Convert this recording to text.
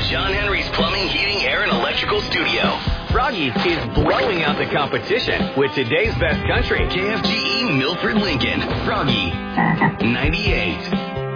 John Henry's Plumbing, Heating, Air, and Electrical Studio. Froggy's is blowing out the competition with today's best country. KFGE Milford Lincoln. Froggy 98.